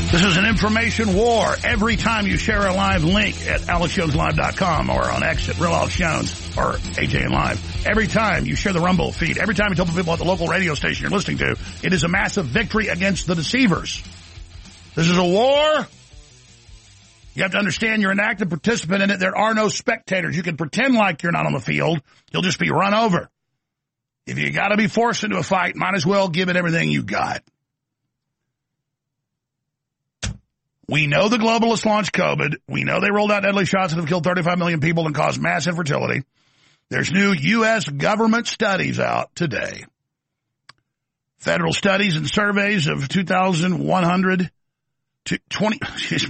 This is an information war. Every time you share a live link at AlexJonesLive.com or on X at Real Alex Jones or AJN Live, every time you share the Rumble feed, every time you tell people at the local radio station you're listening to, it is a massive victory against the deceivers. This is a war. You have to understand you're an active participant in it. There are no spectators. You can pretend like you're not on the field. You'll just be run over. If you got to be forced into a fight, might as well give it everything you got. We know the globalists launched COVID. We know they rolled out deadly shots that have killed 35 million people and caused mass infertility. There's new U.S. government studies out today. Federal studies and surveys of 2,100 to 20,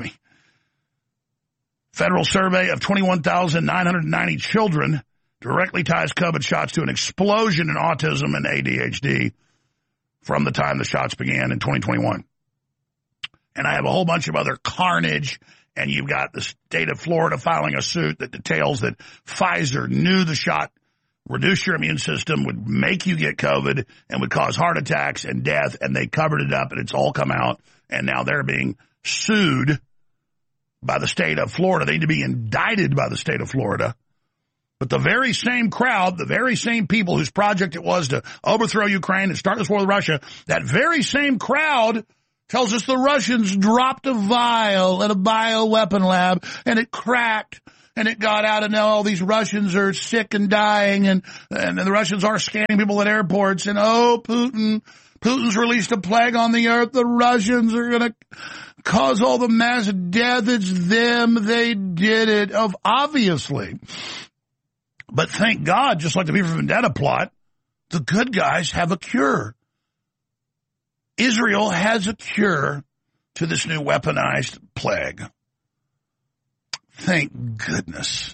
Federal survey of 21,990 children directly ties COVID shots to an explosion in autism and ADHD from the time the shots began in 2021. And I have a whole bunch of other carnage, and you've got the state of Florida filing a suit that details that Pfizer knew the shot reduced your immune system, would make you get COVID, and would cause heart attacks and death, and they covered it up, and it's all come out, and now they're being sued by the state of Florida. They need to be indicted by the state of Florida. But the very same crowd, the very same people whose project it was to overthrow Ukraine and start this war with Russia, that very same crowd tells us the Russians dropped a vial at a bioweapon lab and it cracked and it got out, and now all these Russians are sick and dying, and the Russians are scanning people at airports, and Putin's released a plague on the earth. The Russians are going to cause all the mass death. It's them. They did it. Obviously. But thank God, just like the V for Vendetta plot, the good guys have a cure. Israel has a cure to this new weaponized plague. Thank goodness.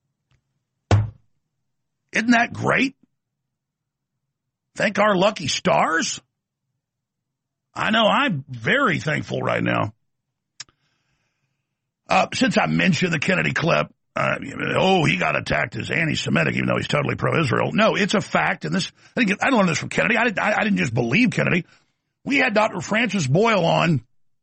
Isn't that great? Thank our lucky stars. I know I'm very thankful right now. Since I mentioned the Kennedy clip, he got attacked as anti-Semitic, even though he's totally pro-Israel. No, it's a fact, and I learned this from Kennedy. I didn't just believe Kennedy. We had Dr. Francis Boyle on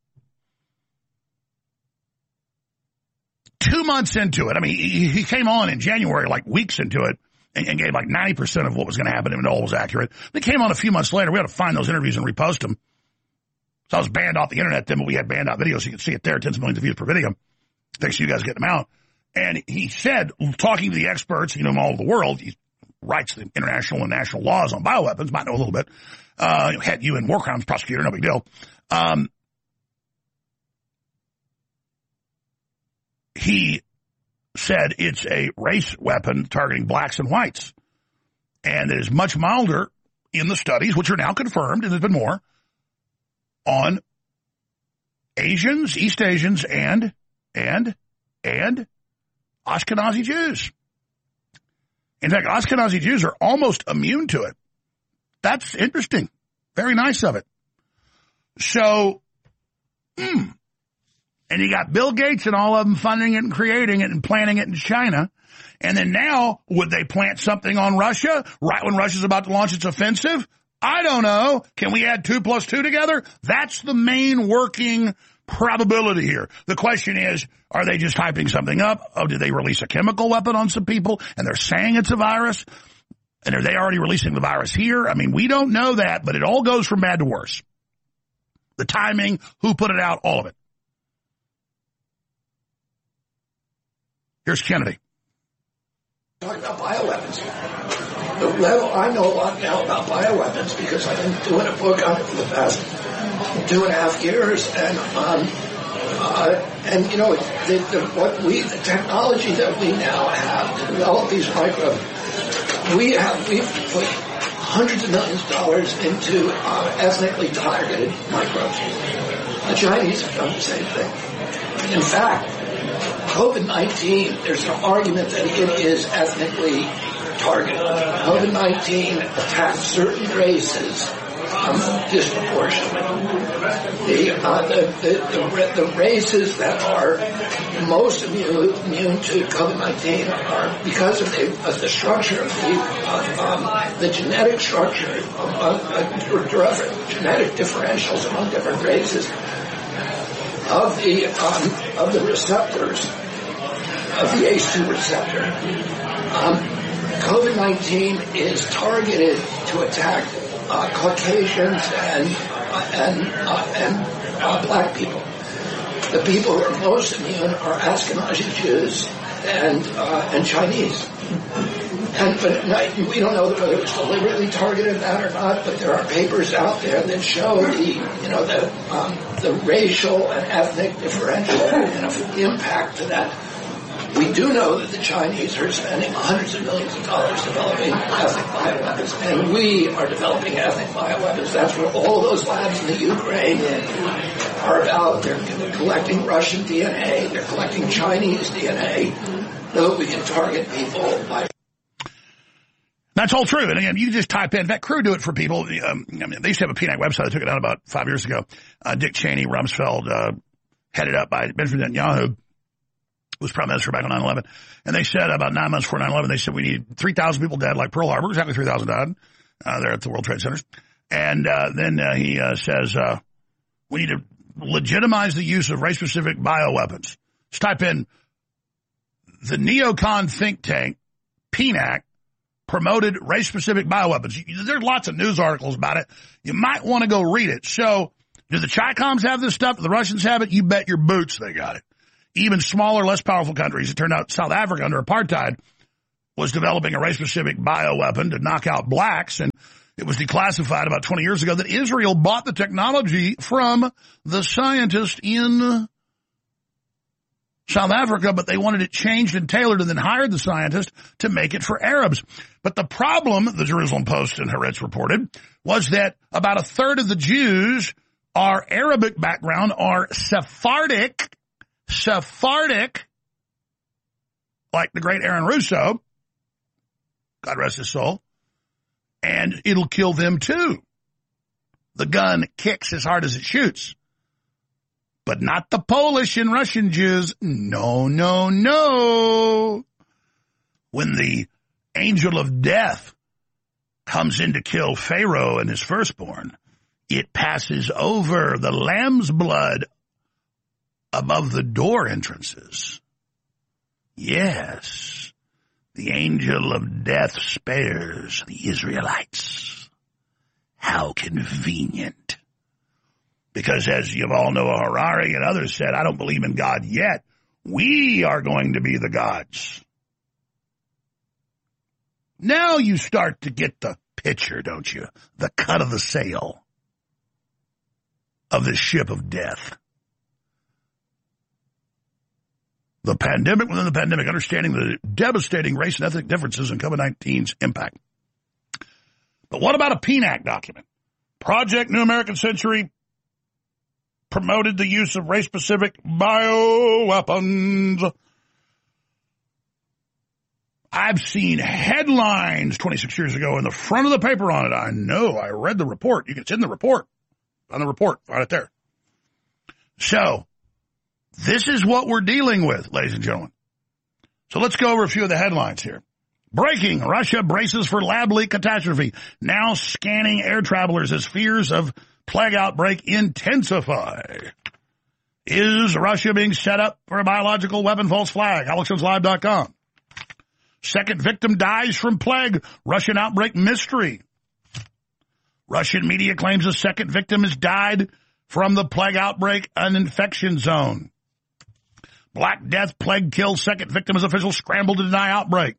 2 months into it. I mean, he came on in January, like weeks into it, and gave like 90% of what was going to happen, and it all was accurate. They came on a few months later. We had to find those interviews and repost them. So I was banned off the internet then, but we had banned out videos. So you can see it there, tens of millions of views per video. Thanks to you guys getting them out. And he said, talking to the experts, all over the world, he writes the international and national laws on bioweapons, might know a little bit. Had UN war crimes prosecutor, no big deal. He said it's a race weapon targeting blacks and whites. And it is much milder in the studies, which are now confirmed, and there's been more, on Asians, East Asians, and Ashkenazi Jews. In fact, Ashkenazi Jews are almost immune to it. That's interesting. Very nice of it. So, and you got Bill Gates and all of them funding it and creating it and planting it in China. And then now, would they plant something on Russia right when Russia's about to launch its offensive? I don't know. Can we add 2 plus 2 together? That's the main working probability here. The question is, are they just hyping something up? Oh, did they release a chemical weapon on some people and they're saying it's a virus? And are they already releasing the virus here? I mean, we don't know that, but it all goes from bad to worse. The timing, who put it out, all of it. Here's Kennedy. Talking about bioweapons. I know a lot now about bioweapons because I've been doing a book on it for the past 2.5 years, the technology that we now have to develop these microbes, we've put hundreds of millions of dollars into ethnically targeted microbes. The Chinese have done the same thing. In fact, COVID-19, there's an argument that it is ethnically targeted. COVID-19 attacks certain races disproportionately. The races that are most immune to COVID-19 are because of the structure of the genetic structure of genetic differentials among different races. of the receptors, of the ACE2 receptor, COVID-19 is targeted to attack Caucasians and black people. The people who are most immune are Ashkenazi Jews and Chinese. But we don't know whether it was deliberately targeted that or not. But there are papers out there that show the racial and ethnic differential impact to that. We do know that the Chinese are spending hundreds of millions of dollars developing ethnic bioweapons, and we are developing ethnic bioweapons. That's what all those labs in the Ukraine are about. They're collecting Russian DNA. They're collecting Chinese DNA so that we can target people by... That's all true. And again, you just type in, that crew do it for people. They used to have a PNAC website. They took it down about 5 years ago. Dick Cheney, Rumsfeld, headed up by Benjamin Netanyahu, was Prime Minister back on 9/11. And they said about 9 months before 9/11, they said we need 3,000 people dead like Pearl Harbor. Exactly 3,000 died there at the World Trade Centers. And then he says we need to legitimize the use of race-specific bioweapons. Just type in the neocon think tank, PNAC, promoted race-specific bioweapons. There's lots of news articles about it. You might want to go read it. So do the Chi-Coms have this stuff? Do the Russians have it? You bet your boots they got it. Even smaller, less powerful countries. It turned out South Africa under apartheid was developing a race-specific bioweapon to knock out blacks, and it was declassified about 20 years ago that Israel bought the technology from the scientist in South Africa, but they wanted it changed and tailored and then hired the scientist to make it for Arabs. But the problem, the Jerusalem Post and Haaretz reported, was that about a third of the Jews are Arabic background, are Sephardic, like the great Aaron Russo, God rest his soul, and it'll kill them too. The gun kicks as hard as it shoots. But not the Polish and Russian Jews. No, no, no. When the angel of death comes in to kill Pharaoh and his firstborn, it passes over the lamb's blood above the door entrances. Yes, the angel of death spares the Israelites. How convenient. Because as you all know, Harari and others said, I don't believe in God yet. We are going to be the gods. Now you start to get the picture, don't you? The cut of the sail of this ship of death. The pandemic within the pandemic, understanding the devastating race and ethnic differences in COVID-19's impact. But what about a PNAC document? Project New American Century promoted the use of race-specific bioweapons. I've seen headlines 26 years ago in the front of the paper on it. I know. I read the report. It's in the report. On the report. Right there. So, this is what we're dealing with, ladies and gentlemen. So let's go over a few of the headlines here. Breaking. Russia braces for lab leak catastrophe. Now scanning air travelers as fears of plague outbreak intensify. Is Russia being set up for a biological weapon false flag? AlexJonesLive.com. Second victim dies from plague. Russian outbreak mystery. Russian media claims a second victim has died from the plague outbreak, an infection zone. Black Death plague kills second victim as officials scramble to deny outbreak.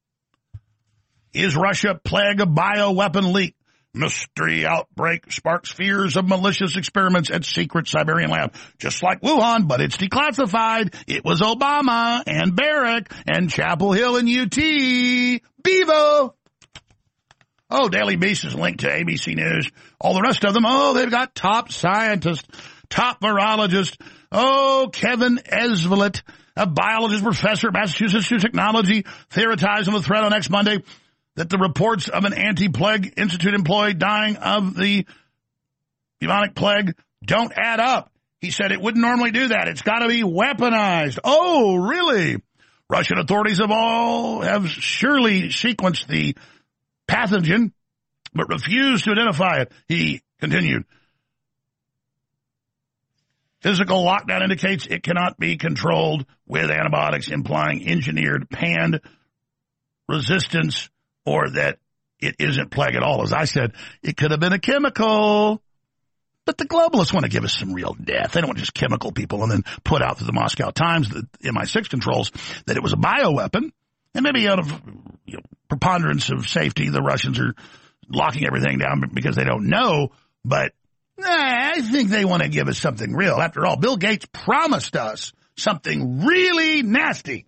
Is Russia plague a bioweapon leak? Mystery outbreak sparks fears of malicious experiments at secret Siberian lab. Just like Wuhan, but it's declassified. It was Obama and Barrack and Chapel Hill and UT. Bevo. Oh, Daily Beast is linked to ABC News. All the rest of them, they've got top scientists, top virologists. Oh, Kevin Esvelet, a biologist professor at Massachusetts Institute of Technology, theorized on the thread on next Monday that the reports of an anti-plague institute employee dying of the bubonic plague don't add up. He said it wouldn't normally do that. It's got to be weaponized. Oh, really? Russian authorities have surely sequenced the pathogen, but refused to identify it. He continued. Physical lockdown indicates it cannot be controlled with antibiotics, implying engineered panned resistance or that it isn't plague at all. As I said, it could have been a chemical. But the globalists want to give us some real death. They don't want just chemical people and then put out through the Moscow Times, the MI6 controls, that it was a bioweapon. And maybe out of preponderance of safety, the Russians are locking everything down because they don't know. But I think they want to give us something real. After all, Bill Gates promised us something really nasty.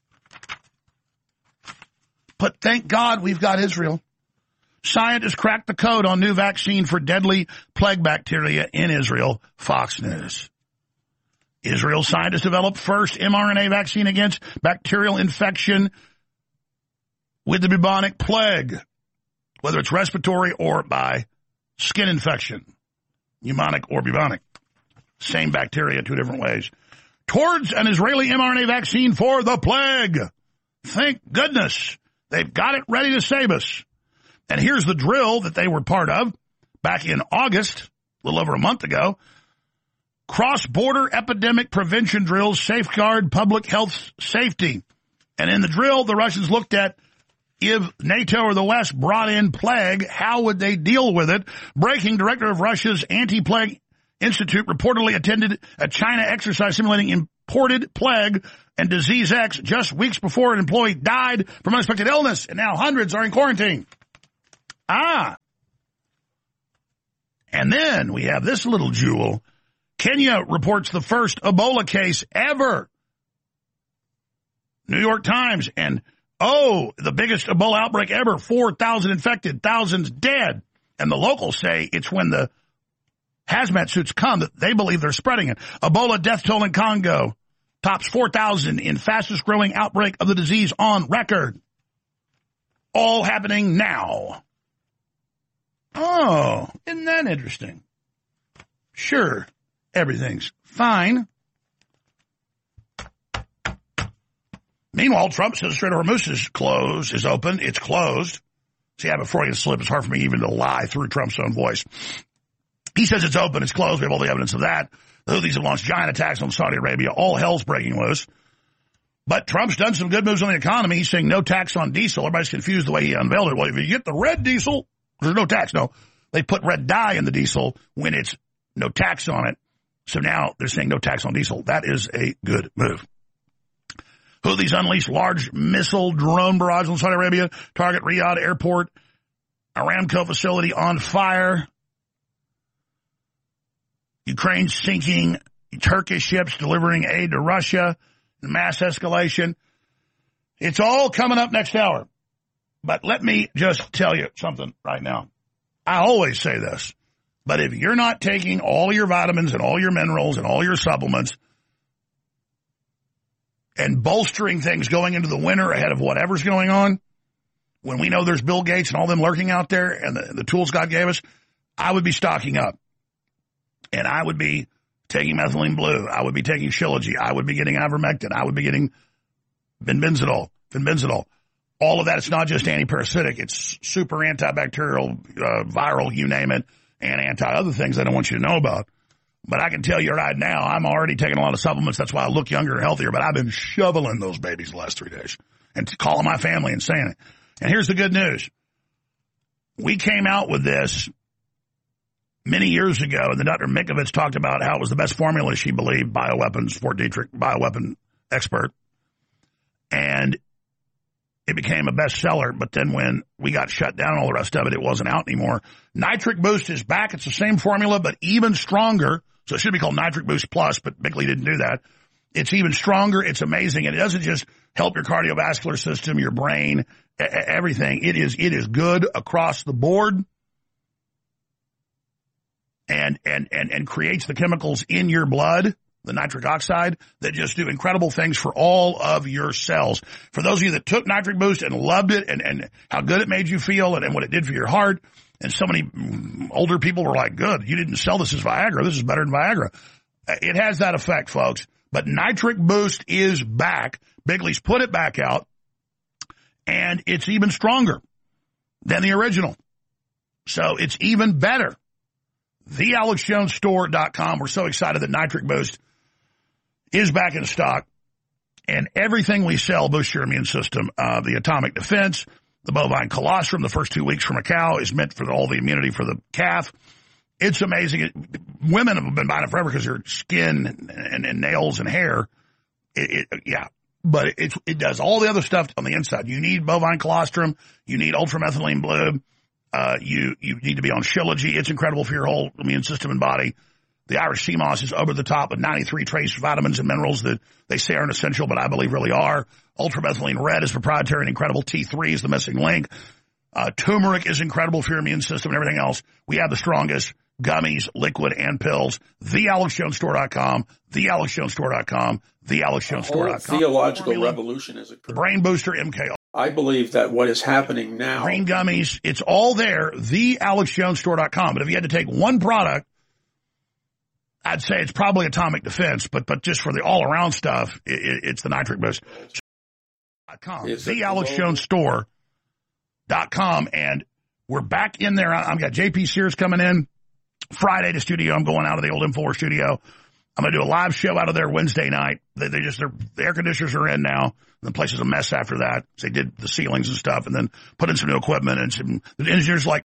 But thank God we've got Israel. Scientists cracked the code on new vaccine for deadly plague bacteria in Israel. Fox News. Israel scientists developed first mRNA vaccine against bacterial infection with the bubonic plague, whether it's respiratory or by skin infection, pneumonic or bubonic. Same bacteria, two different ways. Towards an Israeli mRNA vaccine for the plague. Thank goodness. They've got it ready to save us. And here's the drill that they were part of back in August, a little over a month ago. Cross-border epidemic prevention drills safeguard public health safety. And in the drill, the Russians looked at if NATO or the West brought in plague, how would they deal with it? Breaking director of Russia's anti-plague institute reportedly attended a China exercise simulating imported plague and disease X just weeks before an employee died from unexpected illness, and now hundreds are in quarantine. And then we have this little jewel. Kenya reports the first Ebola case ever. New York Times, and the biggest Ebola outbreak ever, 4,000 infected, thousands dead. And the locals say it's when the hazmat suits come that they believe they're spreading it. Ebola death toll in Congo tops 4,000 in fastest growing outbreak of the disease on record. All happening now. Oh, isn't that interesting? Sure, everything's fine. Meanwhile, Trump says Strait of Hormuz is open. It's closed. See, before I get slip, it's hard for me even to lie through Trump's own voice. He says it's open, it's closed. We have all the evidence of that. The Houthis have launched giant attacks on Saudi Arabia. All hell's breaking loose. But Trump's done some good moves on the economy. He's saying no tax on diesel. Everybody's confused the way he unveiled it. Well, if you get the red diesel, there's no tax. No, they put red dye in the diesel when it's no tax on it. So now they're saying no tax on diesel. That is a good move. Houthis unleashed large missile drone barrage on Saudi Arabia, target Riyadh airport, Aramco facility on fire. Ukraine sinking Turkish ships delivering aid to Russia, mass escalation. It's all coming up next hour. But let me just tell you something right now. I always say this, but if you're not taking all your vitamins and all your minerals and all your supplements and bolstering things going into the winter ahead of whatever's going on, when we know there's Bill Gates and all them lurking out there and the tools God gave us, I would be stocking up. And I would be taking methylene blue. I would be taking Shilajit. I would be getting ivermectin. I would be getting Benbenzidol. All of that, it's not just antiparasitic. It's super antibacterial, viral, you name it, and anti-other things I don't want you to know about. But I can tell you right now, I'm already taking a lot of supplements. That's why I look younger and healthier. But I've been shoveling those babies the last 3 days and calling my family and saying it. And here's the good news. We came out with this many years ago, and the Dr. Mikovits talked about how it was the best formula, she believed, bioweapons, Fort Detrick, bioweapon expert. And it became a bestseller, but then when we got shut down and all the rest of it, it wasn't out anymore. Nitric Boost is back. It's the same formula, but even stronger. So it should be called Nitric Boost Plus, but Bickley didn't do that. It's even stronger. It's amazing. And it doesn't just help your cardiovascular system, your brain, everything. It is good across the board. And creates the chemicals in your blood, the nitric oxide, that just do incredible things for all of your cells. For those of you that took Nitric Boost and loved it and how good it made you feel and what it did for your heart, and so many older people were like, good, you didn't sell this as Viagra. This is better than Viagra. It has that effect, folks. But Nitric Boost is back. Bigley's put it back out, and it's even stronger than the original. So it's even better TheAlexJonesStore.com. We're so excited that Nitric Boost is back in stock. And everything we sell boosts your immune system. The Atomic Defense, the bovine colostrum, the first 2 weeks from a cow is meant for all the immunity for the calf. It's amazing. Women have been buying it forever because your skin and nails and hair. But it does all the other stuff on the inside. You need bovine colostrum. You need ultramethylene blue. You need to be on Shilajit. It's incredible for your whole immune system and body. The Irish sea moss is over the top with 93 trace vitamins and minerals that they say aren't essential, but I believe really are. Ultramethylene red is proprietary and incredible. T3 is the missing link. Turmeric is incredible for your immune system and everything else. We have the strongest gummies, liquid, and pills. TheAlexJonesStore.com. TheAlexJonesStore.com. TheAlexJonesStore.com. Theological revolution is occurring. The Brain Booster MK. I believe that what is happening now. Green gummies, it's all there. TheAlexJonesStore.com. But if you had to take one product, I'd say it's probably Atomic Defense, but just for the all-around stuff, it's the Nitric Boost. TheAlexJonesStore.com, and we're back in there. I've got JP Sears coming in Friday to studio. I'm going out of the old InfoWars studio. I'm going to do a live show out of there Wednesday night. The air conditioners are in now. The place is a mess after that. So they did the ceilings and stuff and then put in some new equipment, and the engineers like,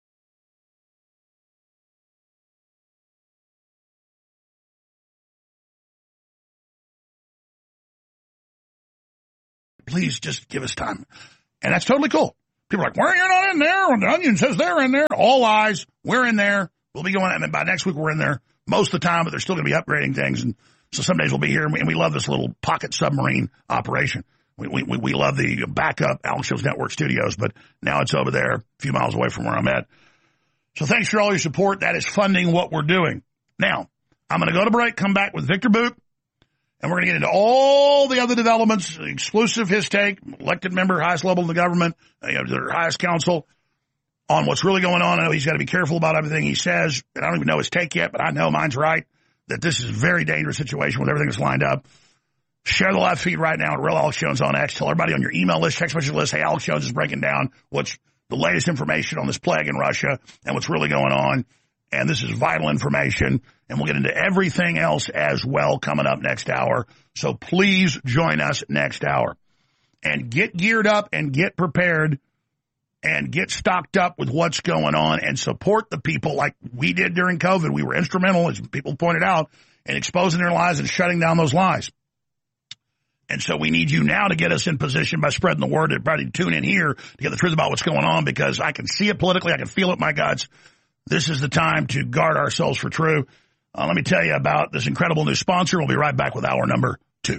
please just give us time. And that's totally cool. People are like, well, you're not in there. The Onion says they're in there. All lies. We're in there. We'll be going, and by next week we're in there most of the time, but they're still going to be upgrading things. And so some days we'll be here, and we love this little pocket submarine operation. We love the backup Alex Jones Network studios, but now it's over there a few miles away from where I'm at. So thanks for all your support. That is funding what we're doing. Now, I'm going to go to break, come back with Victor Boot. And we're going to get into all the other developments, exclusive his take, elected member, highest level of the government, their highest council, on what's really going on. I know he's got to be careful about everything he says, and I don't even know his take yet, but I know mine's right, that this is a very dangerous situation with everything that's lined up. Share the live feed right now at Real Alex Jones on X. Tell everybody on your email list, text message list, hey, Alex Jones is breaking down what's the latest information on this plague in Russia and what's really going on. And this is vital information, and we'll get into everything else as well coming up next hour. So please join us next hour. And get geared up and get prepared and get stocked up with what's going on and support the people like we did during COVID. We were instrumental, as people pointed out, in exposing their lies and shutting down those lies. And so we need you now to get us in position by spreading the word. Everybody tune in here to get the truth about what's going on, because I can see it politically. I can feel it in my guts. This is the time to guard ourselves for true. Let me tell you about this incredible new sponsor. We'll be right back with hour number 2.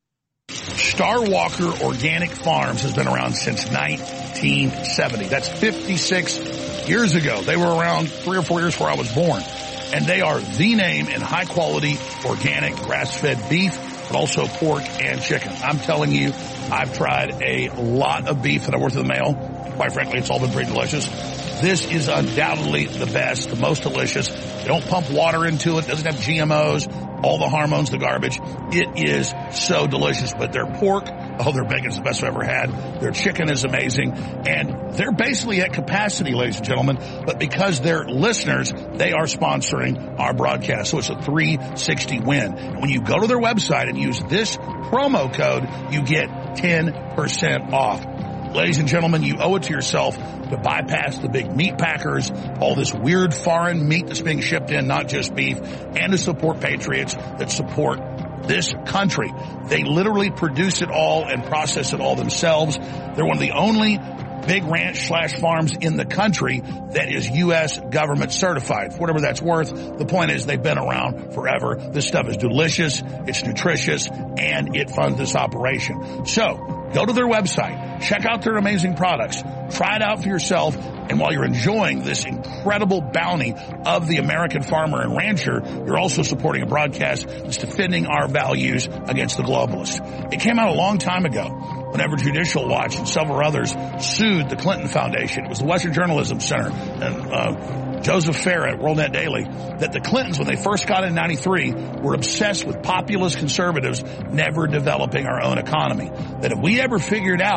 Star Walker Organic Farms has been around since 1970. That's 56 years ago. They were around 3 or 4 years before I was born. And they are the name in high-quality, organic, grass-fed beef, but also pork and chicken. I'm telling you, I've tried a lot of beef that I worked in the mail. Quite frankly, it's all been pretty delicious. This is undoubtedly the best, the most delicious. They don't pump water into it. It doesn't have GMOs, all the hormones, the garbage. It is so delicious. But their pork, their bacon's the best I've ever had. Their chicken is amazing. And they're basically at capacity, ladies and gentlemen. But because they're listeners, they are sponsoring our broadcast. So it's a 360 win. And when you go to their website and use this promo code, you get 10% off. Ladies and gentlemen, you owe it to yourself to bypass the big meat packers, all this weird foreign meat that's being shipped in, not just beef, and to support patriots that support this country. They literally produce it all and process it all themselves. They're one of the only big ranch/farms in the country that is U.S. government certified. For whatever that's worth, the point is they've been around forever. This stuff is delicious, it's nutritious, and it funds this operation. So, go to their website, check out their amazing products, try it out for yourself, and while you're enjoying this incredible bounty of the American farmer and rancher, you're also supporting a broadcast that's defending our values against the globalists. It came out a long time ago, whenever Judicial Watch and several others sued the Clinton Foundation. It was the Western Journalism Center and Joseph Farah at WorldNet Daily, that the Clintons, when they first got in 93, were obsessed with populist conservatives never developing our own economy. That if we ever figured out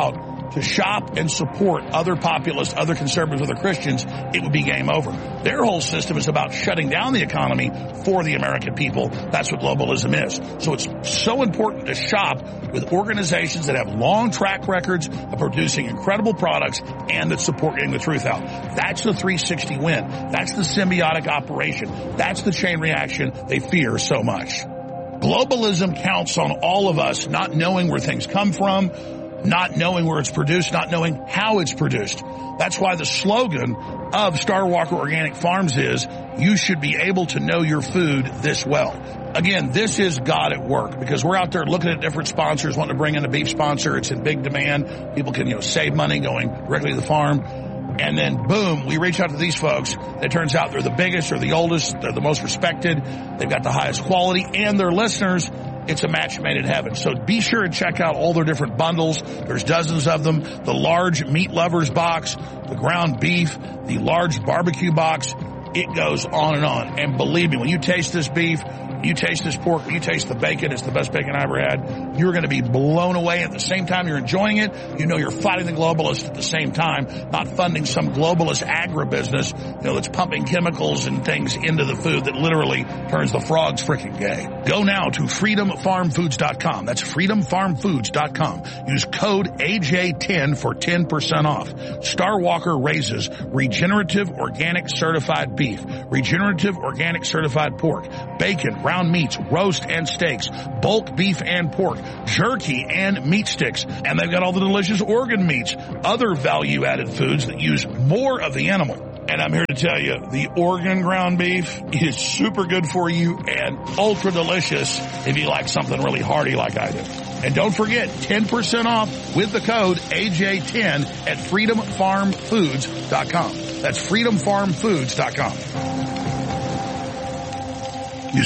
to shop and support other populists, other conservatives, other Christians, it would be game over. Their whole system is about shutting down the economy for the American people. That's what globalism is. So it's so important to shop with organizations that have long track records of producing incredible products and that support getting the truth out. That's the 360 win. That's the symbiotic operation. That's the chain reaction they fear so much. Globalism counts on all of us not knowing where things come from, not knowing where it's produced, not knowing how it's produced. That's why the slogan of Star Walker Organic Farms is, you should be able to know your food this well. Again, this is God at work, because we're out there looking at different sponsors, wanting to bring in a beef sponsor. It's in big demand. People can, save money going directly to the farm. And then, boom, we reach out to these folks. It turns out they're the biggest, they're the oldest, they're the most respected. They've got the highest quality, and their listeners, it's a match made in heaven. So be sure and check out all their different bundles. There's dozens of them. The large meat lovers box, the ground beef, the large barbecue box. It goes on and on. And believe me, when you taste this beef, you taste this pork, you taste the bacon, it's the best bacon I ever had, you're going to be blown away. At the same time you're enjoying it, you're fighting the globalists at the same time, not funding some globalist agribusiness, that's pumping chemicals and things into the food that literally turns the frogs freaking gay. Go now to freedomfarmfoods.com. That's freedomfarmfoods.com. Use code AJ10 for 10% off. Star Walker raises regenerative organic certified beef, regenerative organic certified pork, bacon, ground meats, roast and steaks, bulk beef and pork, jerky and meat sticks, and they've got all the delicious organ meats, other value-added foods that use more of the animal. And I'm here to tell you, the organ ground beef is super good for you and ultra delicious if you like something really hearty like I do. And don't forget, 10% off with the code AJ10 at freedomfarmfoods.com. That's freedomfarmfoods.com. Use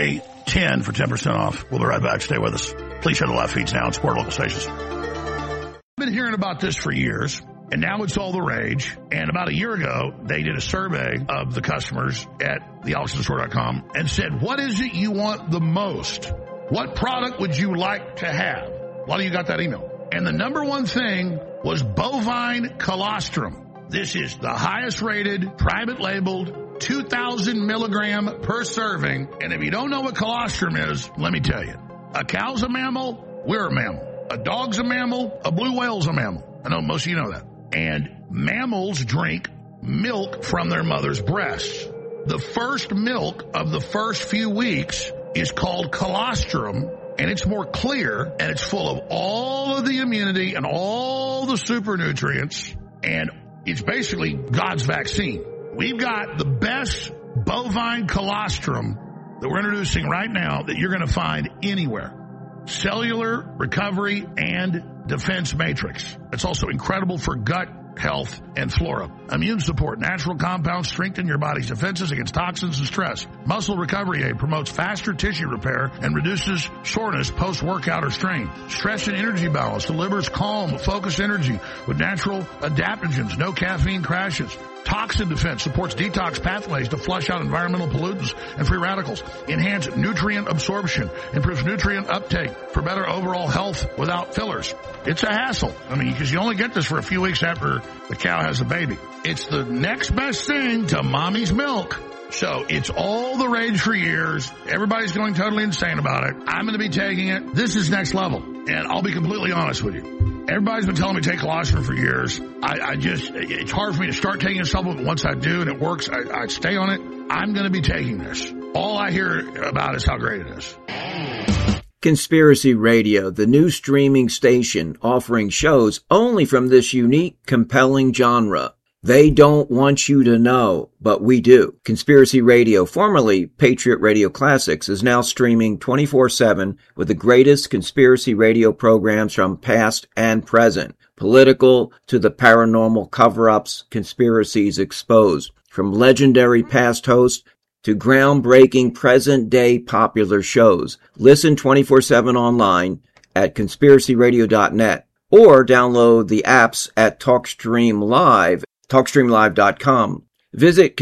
AJ10 for 10% off. We'll be right back. Stay with us. Please share the live feeds now and support local stations. I've been hearing about this for years, and now it's all the rage. And about a year ago, they did a survey of the customers at thealexandrstore.com and said, what is it you want the most? What product would you like to have? A lot of you got that email. And the number one thing was bovine colostrum. This is the highest rated, private labeled, 2,000 milligram per serving. And if you don't know what colostrum is, let me tell you. A cow's a mammal, we're a mammal. A dog's a mammal, a blue whale's a mammal. I know most of you know that. And mammals drink milk from their mother's breasts. The first milk of the first few weeks is called colostrum, and it's more clear, and it's full of all of the immunity and all the super nutrients, and it's basically God's vaccine. We've got the best bovine colostrum that we're introducing right now that you're going to find anywhere. Cellular recovery and defense matrix. It's also incredible for gut health and flora. Immune support. Natural compounds strengthen your body's defenses against toxins and stress. Muscle recovery aid promotes faster tissue repair and reduces soreness post-workout or strain. Stress and energy balance delivers calm, focused energy with natural adaptogens. No caffeine crashes. Toxin defense supports detox pathways to flush out environmental pollutants and free radicals. Enhance nutrient absorption. Improves nutrient uptake for better overall health without fillers. It's a hassle. Because you only get this for a few weeks after the cow has a baby. It's the next best thing to mommy's milk. So it's all the rage for years. Everybody's going totally insane about it. I'm going to be taking it. This is next level. And I'll be completely honest with you. Everybody's been telling me to take colostrum for years. It's hard for me to start taking a supplement. Once I do and it works, I stay on it. I'm going to be taking this. All I hear about is how great it is. Conspiracy Radio, the new streaming station offering shows only from this unique, compelling genre. They don't want you to know, but we do. Conspiracy Radio, formerly Patriot Radio Classics, is now streaming 24/7 with the greatest conspiracy radio programs from past and present. Political to the paranormal cover-ups, conspiracies exposed. From legendary past hosts to groundbreaking present-day popular shows. Listen 24/7 online at conspiracyradio.net or download the apps at TalkStream Live. TalkStreamLive.com. Visit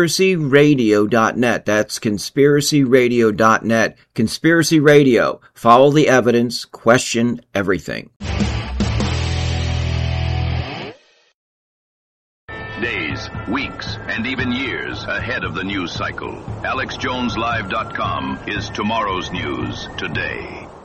conspiracyradio.net. That's conspiracyradio.net. Conspiracy Radio. Follow the evidence. Question everything. days, weeks, and even years ahead of the news cycle. AlexJonesLive.com is tomorrow's news today.